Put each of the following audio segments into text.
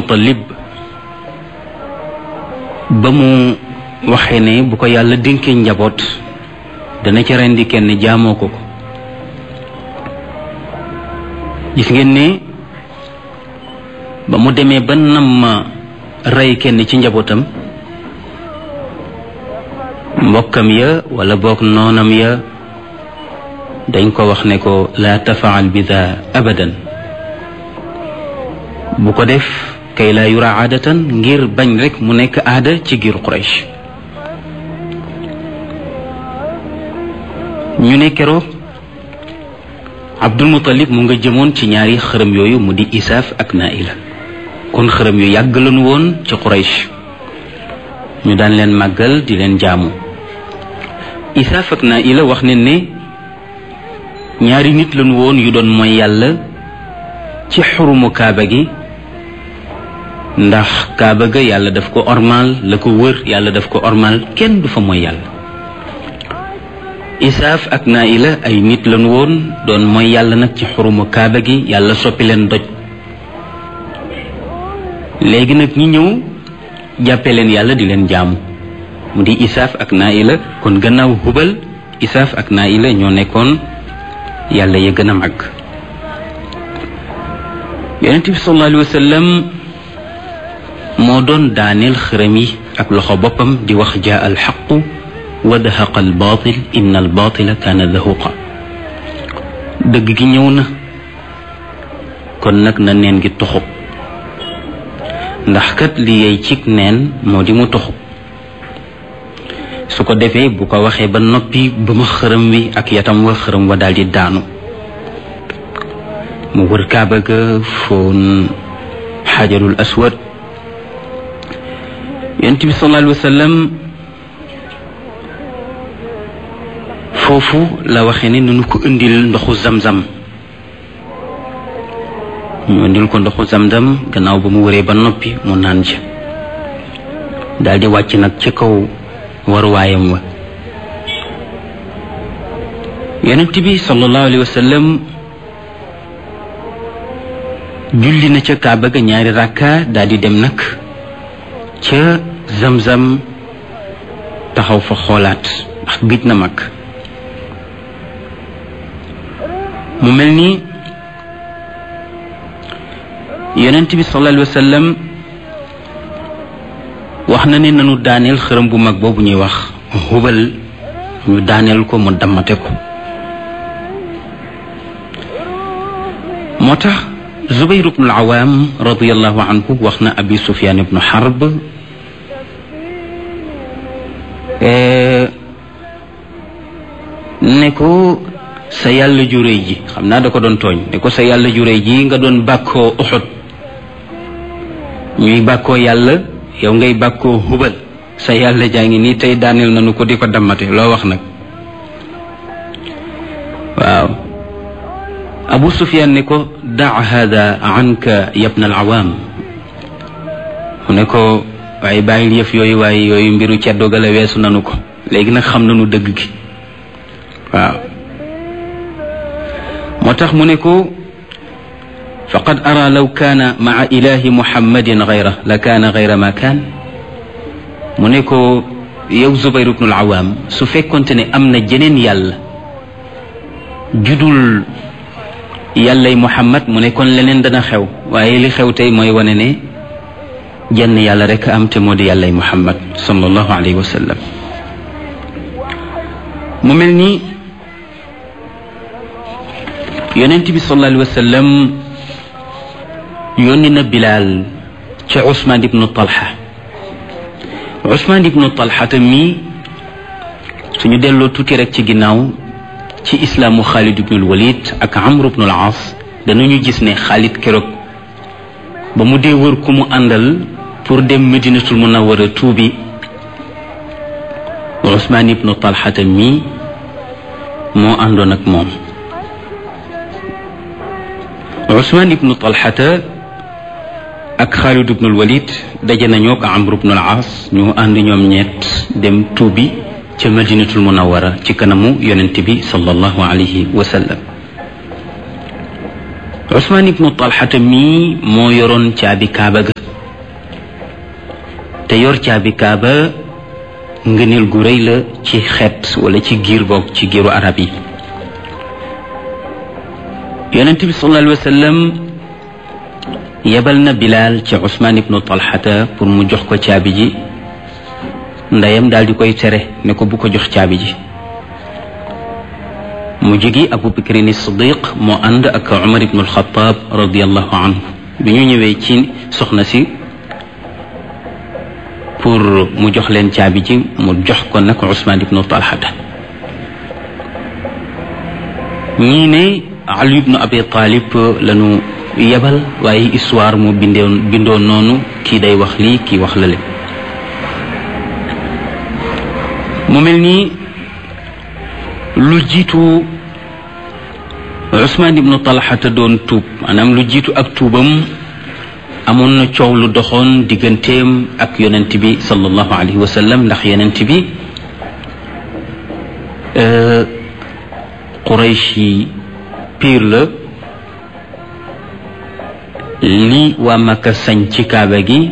Muttalib ba mu waxee ne bu ko yàlla dénkee njaboot dana ca rendi kenn jaamoo ko gis ngeen ne ba mu demee ba nam ma rey kenn ci njabootam mbokkam ya wala boog noonam ya dañ ko wax ne ko la tafaal bi daa abadan bu ko def kay laa yura aadatan ngir bañ rek mu nekk aada ci giir Quraysh ñu ne keroog Abdul Muttalib mu nga jëmoon ci ñaari xërëm yooyu mu di Isaaf ak Naila kon xërëm yu yàgg lañu woon ci Quraysh ñu daan leen màggal di leen jaamu Isaaf ak Naila wax ne ne ñaari nit lañu woon yu doon mooy yàlla ci xurumu kaaba gi ndax kaaba ga yàlla daf ko ormal la ko wër yàlla daf ko ormal kenn du fa mooy yàlla Isaaf ak Naila ay nit lañu woon doon mooy yàlla nag ci xurumu kaaba gi yàlla soppi leen doj léegi nag ñi ñëw jàppe leen yàlla di leen jaamu mu di Isaaf ak Naila kon gannaaw Hubal Isaaf ak Naila ñoo nekkoon yàlla ya gën a màgg yonent bi sallallahu alayhi wa sallam moo doon daaneel xërëm yi ak loxo boppam di wax jaa al xaqu wa dahaqa al baatil inna al baatila kaana zahuqa dëgg gi ñëw na kon nag na neen gi toxu ndax kat li yey cig neen moo di mu toxu su ko defee bu ko waxee ba noppi ba ma xërëm wi ak yatam wa xërëm wa daldi daanu mu wër kaaba ga foon xajarul aswad yonent bi sallallahu alayhi wa sallam foofu la waxee ne nanu ko indil ndoxu zamzam ñu indil ko ndoxu zamzam gannaaw ba mu wëree ba noppi mu naan ca daldi wàcc nag ci kaw waruwaayam wa yonent bi sallallahu alayhi wa sallam julli na ca kaaba ga ñaari rakka daldi dem nag ca zamzam taxaw fa xoolaat ndax gëj na mag mu mel ni yonent bi sallallahu alayhi wa sallam wax na ne nanu daaneel xërëm bu mag boobu ñuy wax Hubal ñu daaneel ko mu dammate ko moo tax Zubayr ibn al-Awwam radiyallahu anhu wax na Abi Sufyan ibn Harb ne ko sa yàlla ju réy ji xam naa da ko doon tooñ ne ko sa yàlla ju réy ji nga doon bàkkoo Uhud ñuy bàkkoo yàlla yow ngay bàkkoo Hubal sa yàlla jaa ngi nii tey daaneel nañu ko di ko dammate loo wax nag waaw Abu Sufyan ne ko daa hada anka yabna al-Awam mu ne ko waaye bàyyil yëf yooyu waaye yooyu mbiru ceddo gala weesu nanu ko léegi nag xam nañu dëgg gi waaw moo tax mu ne ko faqad ara law kaana maa ilahi muhammadin gayra la kaana gayra ma kaan mu ne ko yow Zubayr ibn al-Awwam su fekkonte ne am na jeneen yàlla judul yàllay Muhammad mu ne kon leneen dana xew waaye li xew tey mooy wane ne jenn yàlla rek am te moo di yàllay Muhammad sallallahu alayhi wa sallam mu mel ni yonent bi sallallahu alayhi wa sallam yónni na Bilaal ca Usmaan ibnu Talha Usmaan ibnu Talha mi suñu delloo tuuti rek ci ginnaaw ci islaamu Xaalid ibnul Walid ak Amr ibnul Aas danañu gis ne Xaalid keroog ba mu dee wër ku mu àndal pour dem Madinatul Munawwara tuubi Usmaan ibnu Talha mi moo àndoon ak moom Usmaan ibnu Talha ak Xaalid ibnul Walid daje nañoo ak Amr ibnul Aas ñu ànd ñoom ñett dem tuubi ca Madinatul Munawwara ci kanamu yonent bi sallallahu alayhi wa sallam Usmaan ibnu Talha mi moo yoroon caabi Kaaba ga te yor caabi kaaba ngëneel gu rëy la ci xeet wala ci giir boog ci giiru arab yi. yonent bi sallallahu alayhi wa sallam yebal na Bilaal ci Usmaan ibnu Talxata pour mu jox ko caabi ji. ndeyam daal di koy tere ne ko bu ko jox caabi ji. mu jógi Abu Bakrin Siddiq moo ànd ak Umar ibnu Alxataab radiyallahu anhu bi ñu ñëwee ci soxna si pour mu jox leen caabi ji mu jox ko nag Usmaan ibnu Talxata. ñii ne Ali ibnu Abi Talib lañu yebal waaye histoire moo bindoon noonu kii day wax lii kii wax lale. mu mel ni lu jiitu Usmaan ibnu Talxata doon tuub maanaam lu jiitu ak tuubam amoon na coow lu doxoon digganteem ak yonent bi sallallahu alayhi wa sallam ndax yonent bi Quraysh yi piir la li waa Makka sañ ci kaaba gi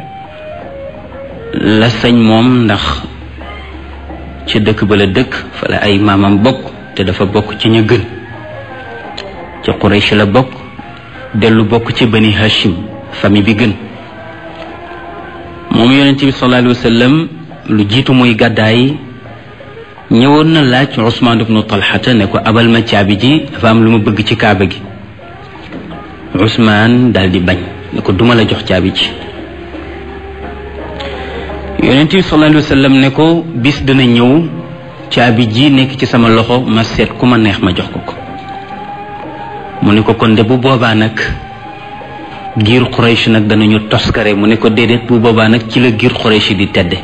la sañ moom ndax ci dëkk ba la dëkk fa la ay maamam bokk te dafa bokk ci ñu gën ci Quraysh la bokk dellu bokk ci Bani Hashim famille bi gën. moom yonent bi sallallahu alayhi wa sallam lu jiitu muy gàddaay ñëwoon na laaj Usmaan ibnu Talxata ne ko abal ma caabi ji dafa am lu ma bëgg ci kaaba gi. Usmaan daal di bañ ne ko duma la jox caabi ji. yonent bi sallallahu alayhi wa sallam ne ko bis dana ñëw caabi ji nekk ci sama loxo ma seet ku ma neex ma jox ko ko. mu ne ko kon de bu boobaa nag giir Quraysh nag danañu toskare. mu ne ko déedéet bu boobaa nag ci la giir Quraysh di tedde.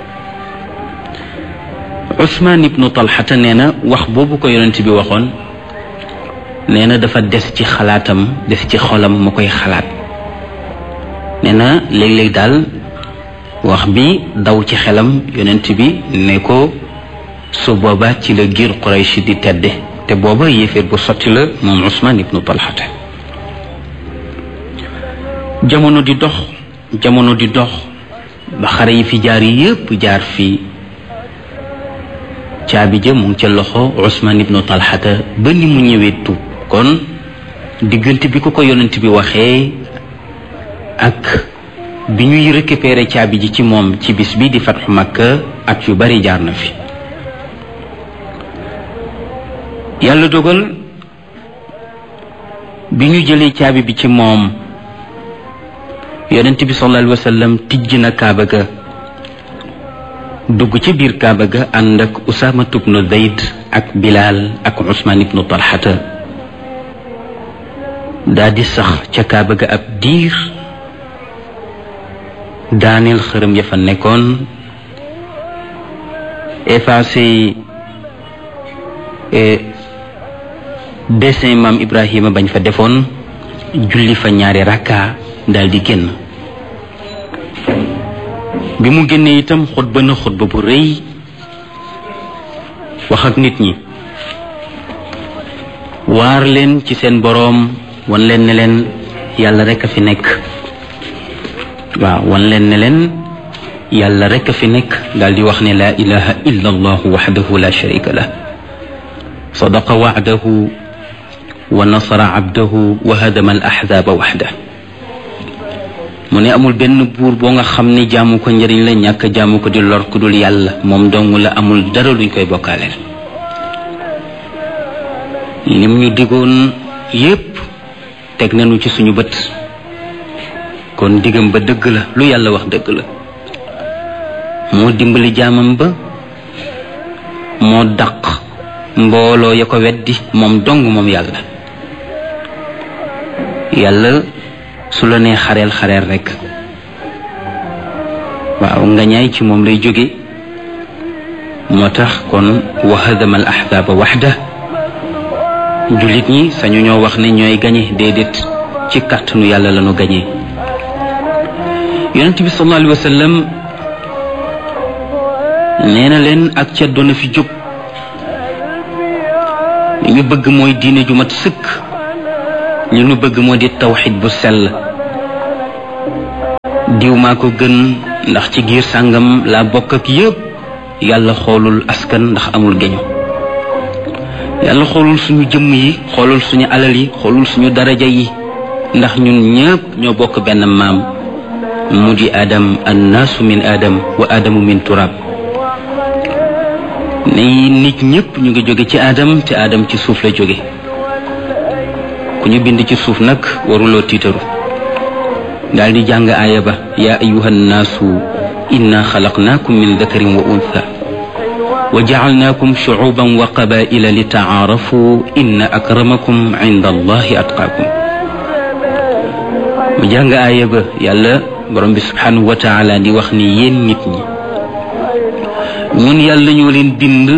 Usmaan ibnu Talxata nee na wax boobu ko yonent bi waxoon nee na dafa des ci xalaatam des ci xolam mu koy xalaat. nee na léeg-léeg daal wax bi daw ci xelam yonent bi ne ko su booba ci la giir Quraysh di tedde te booba yéeféer bu sotti la moom Usmaan ibnu Talxata. jamono di dox ba xare yi fi jaar yépp jaar fi caabi ja mu ngi ca loxo Usmaan ibnu Talxata ba ni mu ñëwee tuub. kon diggante bi ko yonent bi waxee ak bi ñuy récupérer caabi ji ci moom ci bis bi di fatxu Makka at yu bari jaar na fi. yàlla dogal bi ñu jëlee caabi bi ci moom yonent bi sallallahu alayhi wa sallam tijj na kaaba ga dugg ci biir kaaba ga ànd ak Usaama ibnu Zayd ak Bilaal ak Usmaan ibnu Talxata daa di sax ca kaaba ga ab diir daaneel xërëm ya fa nekkoon effacé dessin maam Ibrahima bañ fa defoon julli fa ñaari rakka daal di génn. bi mu génnee itam xutba na xutba bu rëy wax ak nit ñi waar leen ci seen boroom wan leen ne leen yàlla rekk a fi nekk. waaw wan leen ne leen yàlla rekk a fi nekk daal di wax ne laa ilaha illa allahu waxdahu la sharika lah sadaqa wa'dahu wa nasara abdahu wa hadama al ahzaba waxda. mu ne amul benn buur boo nga xam ne jaamu ko njëriñ la ñàkk jaamu ko di lor ku dul yàlla moom dong la amul dara luñ koy bokkaaleel. lim ñu digoon yépp teg nañu ci suñu bët kon digam ba dëgg la lu yàlla wax dëgg la. moo dimbali jaamam ba moo dàq mbooloo ya ko weddi moom dong moom yàlla. yàlla su la nee xareel rekk waaw nga ñaay ci moom lay jóge. moo tax kon wa hadama al ahzaba waxda jullit ñi sañu ñoo wax ne ñooy gañe déedéet ci kàttanu yàlla lañu gañe. yonent bi sallallahu alayhi wa sallam nee na leen ak ceddo na fi jóg li ñu bëgg mooy diine ju mat sëkk li ñu bëgg moo di tawxid bu sell. diw maa ko gën ndax ci giir sàngam laa bokk ak yépp yàlla xoolul askan ndax amul geño yàlla xoolul suñu jëmm yi xoolul suñu alal yi xoolul suñu daraja yi ndax ñun ñépp ñoo bokk benn maam mu di adam annaasu min adam wa adamu min turab ne nit ñépp ñu ngi jóge ci adam te adam ci suuf la jóge ku ñu bind ci suuf nag waruloo tiitaru daal di jàng aaya ba yaa ayuha nnaasu inna xalaqnaakum min dakarin wa untha wa jacalnaakum shucuuban wa qabaa'ila li tacaarafu inna akramakum cinda allahi atqaakum mu jàng aaya ba yàlla borom bi subhanahu wa taala di wax ni yéen nit ñi ñun yàlla ñoo leen bind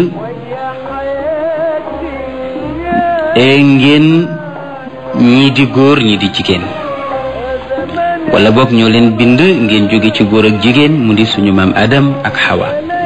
ngeen ñii di góor ñii di jigéen wala boog ñoo leen bind ngeen jóge ci góor ak jigéen mu di suñu maam Adam ak Hawa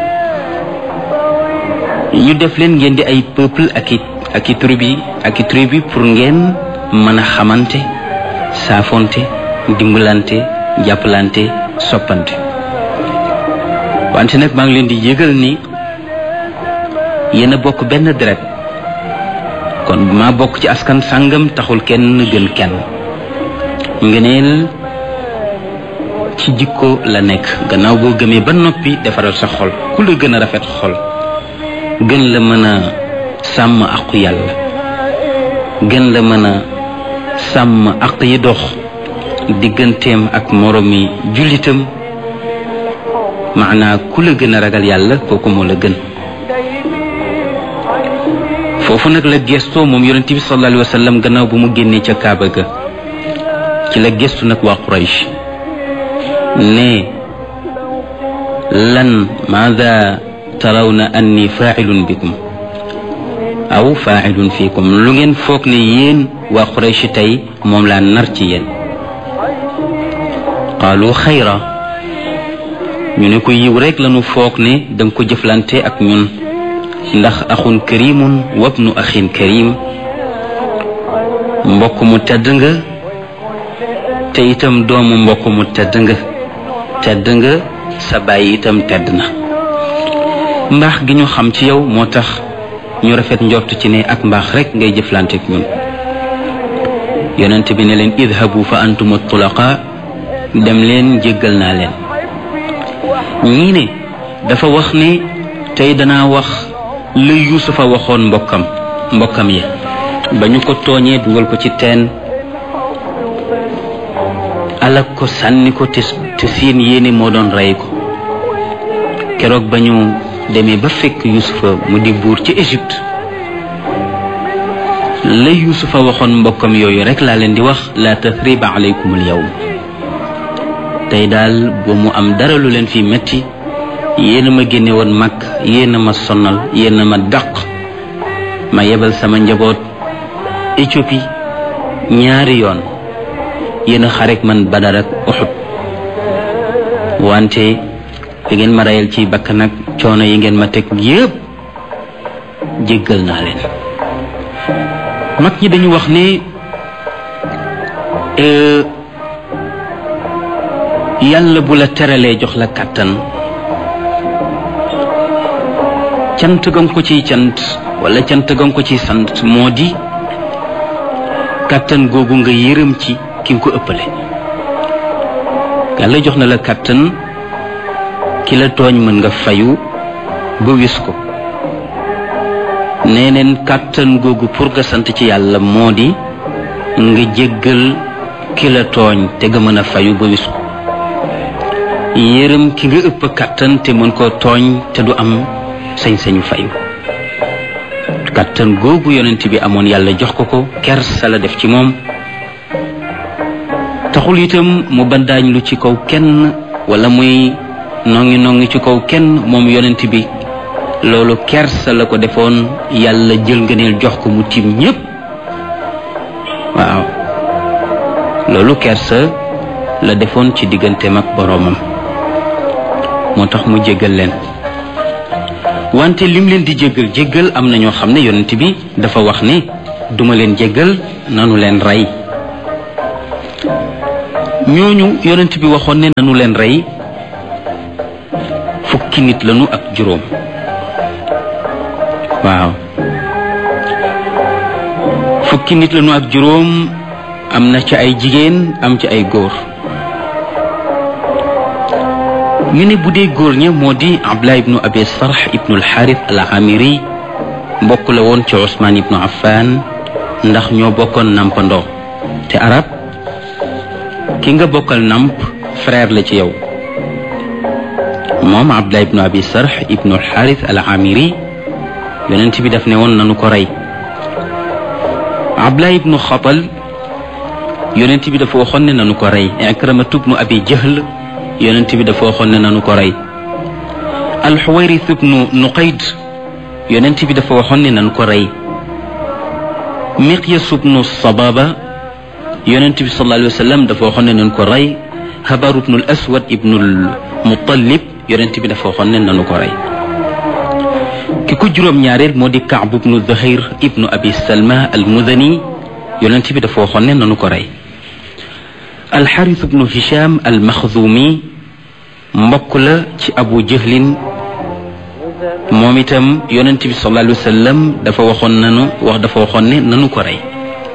ñu def leen ngeen di ay peuple ak i tribu pour ngeen mën a xamante saafonte dimbalante jàppalante soppante wante nag maa ngi leen di yëgal ni yéen a bokk benn deret kon maa bokk ci askan sàngam taxul kenn gën kenn ngëneel ci jikko la nekk gannaaw boo gëmee ba noppi defaral sa xol ku la gën a rafet xol gën la mën a sàmm aqu yàlla gën la mën a sàmm aq yi dox digganteem ak moromi jullitam maanaa ku la gën a ragal yàlla kooku moo la gën foofu nag la gestoo moom yonent bi sallallahu alayhi wa sallam gannaaw bu mu génnee ca Kaaba ga ci la gestu nag waa Quraysh ne lan maada tarawna anni faa'ilun bikum aw faa'ilun fiikum lu ngeen foog ne yéen waa Quraysh tey moom laa nar ci yéen qaalu xayra ñu ne ko yiw rek lañu foog ne danga ko jëflante ak ñun ndax axun karimun wabnu axin karim mbokk mu tedd nga te itam doomu mbokk mu tedd nga sa baay itam tedd na mbaax gi ñu xam ci yow moo tax ñu rafet njort ci ne ak mbaax rek ngay jëflante ak ñun yonent bi ne leen idhabu fa antum tulaqa dem leen jéggal naa leen ñii ne dafa wax ne tey danaa wax la Yuusufa waxoon mbokkam yi ba ñu ko tooñee dugal ko ci teen alak ko sànni ko te seen yéene moo doon rey ko keroog ba ñu demee ba fekk Yuusufa mu di buur ci Égypte la Yuusufa waxoon mbokkam yooyu rek laa leen di wax la tathriba alaykumul yawm tey daal bu mu am dara lu leen fi metti yéena ma génne woon mag yéena ma sonal yéena ma dàq ma yebal sama njaboot Éthiopie ñaari yoon yéena xarek man Badar ak Uhud wante fi ngeen ma reyal ci bakkan ak coono yi ngeen ma teg yépp jéggal naa leen mag ñi dañu wax ne yàlla bu la teralee jox la kàttan cant ga nga ko ciy cant wala cant ga nga ko ciy sant moo di kàttan googu nga yërëm ci ki nga ko ëppale yàlla jox na la kàttan ki la tooñ mën nga fayu ba wis ko nee neen kàttan googu pour nga sant ci yàlla moo di nga jéggal ki la tooñ te nga mën a fayu ba wis ko yërëm ki nga ëpp kàttan te mën koo tooñ te du am sañ-sañu fayu kàttan googu yonent bi amoon yàlla jox ko kersa la def ci moom taxul itam mu bandaañ lu ci kaw kenn wala muy nongi ci kaw kenn moom yonent bi loolu kersa la ko defoon yàlla jël ngëneel jox ko mu tiim ñépp waaw loolu kersa la defoon ci digganteem ak boroomam moo tax mu jéggal leen wante lim leen di jéggal am na ñoo xam ne yonent bi dafa wax ne duma leen jéggal nanu leen rey ñooñu yonent bi waxoon ne nanu leen rey fukki nit lañu ak juróom. waaw fukki nit lañu ak juróom, am na ci ay jigéen am ci ay góor. ñu ne bu dee góor ña moo di Abdullah ibnu Abi Sarh ibnu al-Harith al-Amiri, mbokk la woon ci Ousmane ibnu Affan ndax ñoo bokkoon nampandoo. te arab ki nga bokkal namp frère la ci yow. moom Abdullah ibnu Abi Sarh ibnu al-Harith al-Amiri yonent bi daf ne woon nanu ko rey. Abdullah ibnu Xatal yonent bi dafa waxoon ne nanu ko rey. Ikramatu ibnu Abi Jahl yonent bi dafa waxoon ne nanu ko rey. Al-Huwayrith ibnu Nuqayd yonent bi dafa waxoon ne nanu ko rey. Miqyas ibnu Sababa yonent bi sallallahu alayhi wa sallam dafa waxoon ne nanu ko rey. Habar ibnu al-Aswad ibnu al-Muttalib yonent bi dafa waxoon ne nanu ko rey. ki ko juróom-ñaareel moo di Kaab ibnu Zuhayr ibnu Abi Salma al-Mudani yonent bi dafa waxoon ne nanu ko rey. Al-Harith ibnu Hisham al-Makhzumi mbokk la ci Abu Jahlin, moom itam yonent bi sallallahu alayhi wa sallam dafa waxoon ne nanu ko rey.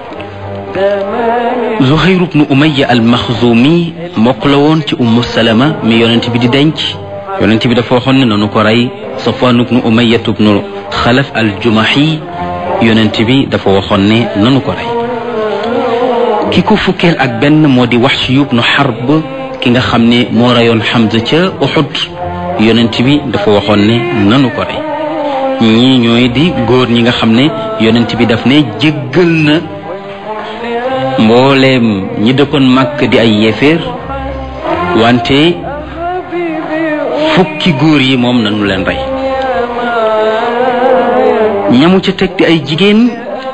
Zuhayr ibnu Umayya al-Makhzumi mbokk la woon ci Ummu Salama mi yonent bi di denc, yonent bi dafa waxoon ne nanu ko rey. Safwan ibnu Umayya ibnu Xalaf al-Jumahi yonent bi dafa waxoon ne nanu ko rey. ki ko fukkeel ak benn moo di Wahshi ibnu Harb, ki nga xam ne moo reyoon Hamza ca Uhud yonent bi dafa waxoon ne nanu ko rey. ñii ñooy di góor ñi nga xam ne yonent bi daf ne jéggal na mbooleem ñi dëkkoon Makka di ay yéeféer, wante fukki góor yi moom nanu leen rey. ñamu ca teg di ay jigéen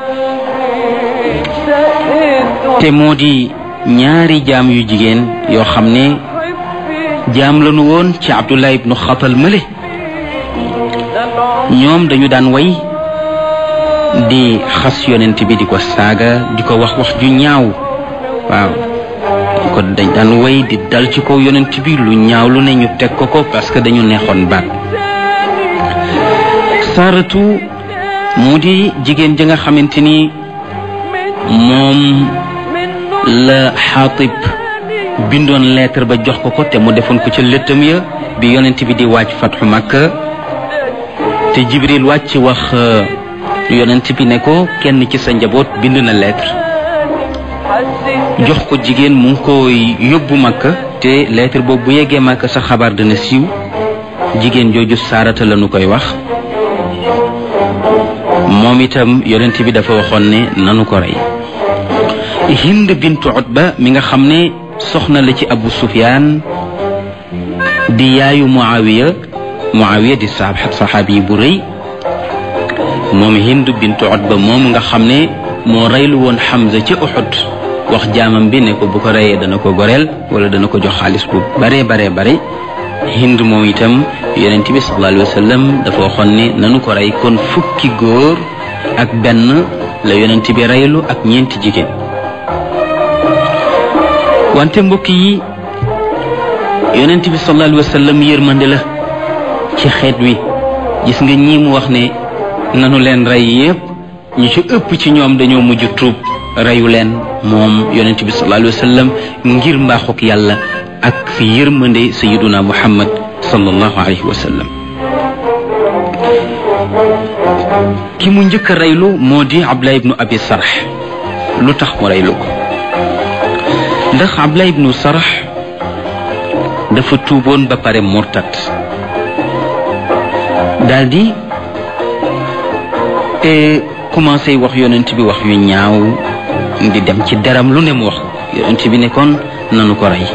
te moo di ñaari jaam yu jigéen yoo xam ne jaam lañu woon ci Abdullah ibnu Xatal mële. ñoom dañu daan way di xas yonent bi, di ko saaga, di ko wax ju ñaaw. waaw dañ daan way di dal ci kaw yonent bi, lu ñaaw lu ne ñu teg ko parce que dañu neexoon baat. Saaratu mu di jigéen ja nga xamante ni moom la Xaatib bindoon lettre ba jox ko te mu defoon ko ca lëttam ya bi yonent bi di wàcc fatxu Makka, te Jibril wàcc wax yonent bi ne ko kenn ci sa njaboot bind na lettre jox ko jigéen mu ngi koy yóbbu Makka, te lettre boobu bu yeggee Makka sa xabaar dana siiw. jigéen jooju Saarata la nu koy wax. moom itam yonent bi dafa waxoon ne nanu ko rey. Hind bintu Utba mi nga xam ne soxna la ci Abu Sufyaan di yaayu Muawiya di saxaabi bu rëy, moom Hind bintu Utba moom nga xam ne moo reylu woon Hamza ca Uhud, wax jaamam bi ne ko bu ko reyee dana ko goreel wala dana ko jox xaalis bu bare. Hind moom itam yonent bi sallallahu alayhi wa sallam dafa waxoon ne nanu ko rey. kon fukki góor ak benn la yonent bi reylu ak ñeenti jigéen. wante mbokk yi, yonent bi sallallahu alayhi wa sallam yërmande la ci xeet wi. gis nga ñii mu wax ne nanu leen rey yépp, ñu ci ëpp ci ñoom dañoo mujj tuub, reyu leen moom yonent bi sallallahu alayhi wa sallam ngir mbaaxuk yàlla ak yërmande sayyiduna Muhammad sallallahu alayhi wa sallam. ki mu njëkk a reylu moo di Abdullah ibnu Abi Sarh. lu tax mu reylu ko? ndax Abdullah ibnu Sarh dafa tuuboon ba pare murtat, daldi commencé wax yonent bi wax yu ñaaw, di dem ci deram lu ne mu wax yonent bi ne kon nanu ko rey.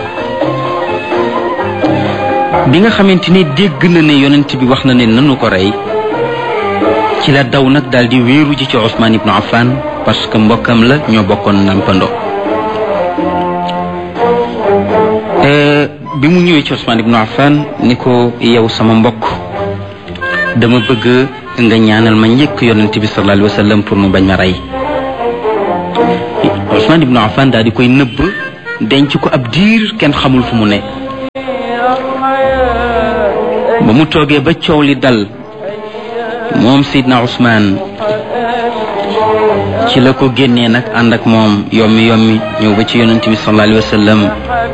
bi nga xamante ni dégg na ne yonent bi wax na ne nanu ko rey, ci la daw nag daal di wéeru ji ci Ousmane ibnu Affan parce que mbokkam la, ñoo bokkoon nampando. bi mu ñëwee ci Ousmane ibnu Affan ni ko yow sama mbokk, dama bëgg nga ñaanal ma njëkk yonent bi sallallahu alayhi wa sallam pour mu bañ ma rey. Ousmane ibnu Affan daal di koy nëbb denc ko ab diir, kenn xamul fu mu ne. ba mu toogee ba coow li dal moom Seydina Ousmane ci la ko génnee nag ànd ak moom yommi ñëw ba ci yonent bi sallallahu alayhi wa sallam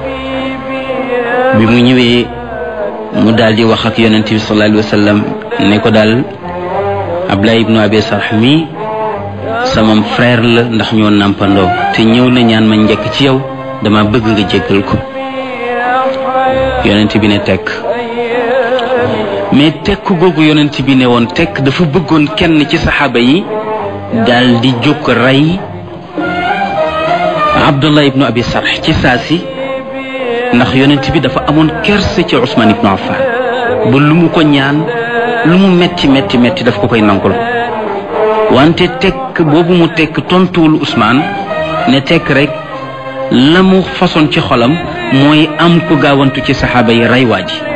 bi mu ñëwee mu daal di wax ak yonent bi sallallahu alayhi wa sallam ne ko daal Abdullah ibnu Abi Sarh mi sama frère la ndax ñoo nàmpandoo te ñëw na ñaan ma njëkk ci yow dama bëgg nga jéggal ko. yonent bi ne tekk mais tekk googu yonent bi ne woon tekk dafa bëggoon kenn ci saxaaba yi daal di jóg rey Abdullah ibnu Abi Sarh ci saasi ndax yonent bi dafa amoon kerse ci Ousmane ibnu Affan ba lu mu ko ñaan lu mu metti daf ko koy nangul wante tekk boobu mu tekk tontuwul Ousmane ne tekk rek la mu façon ci xolam mooy am ku gaawantu ci saxaaba yi rey waa ji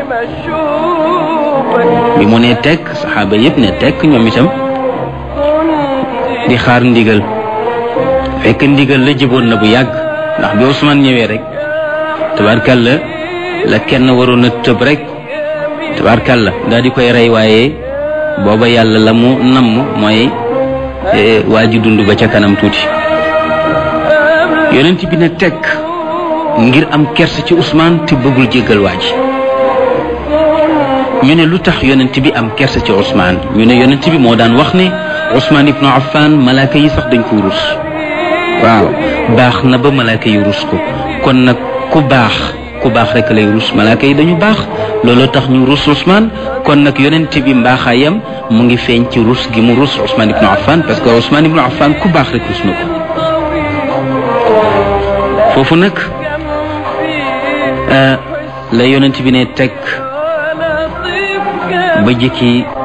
bi mu ne tekk saxaaba yépp ne tekk ñoom itam di xaar ndigal fekk ndigal la jiboon na bu yàgg ndax bi Ousmane ñëwee rek tabarkalla la kenn waroon a tëb rek tabarkalla daal di koy rey waaye booba yàlla la mu namm mooy waa ji dund ba ca kanam tuuti yonent bi ne tekk ngir am kersa ci Ousmane te bëggul jéggal waa ji ñu ne lu tax yonent bi am kersa ci Ousmane ñu ne yonent bi moo daan wax ne Ousmane ibnu Affan malaaka yi sax dañ ko rus waaw baax na ba malaaka yi rus ko kon nag ku baax rek lay rus malaaka yi dañu baax looloo tax ñu rus Ousmane kon nag yonent bi mbaaxaayam mu ngi feeñ ci rus gi mu rus Ousmane ibnu Affan parce que Ousmane ibnu Affan ku baax rek rus na ko foofu nag la yonent bi ne teg ba jëkki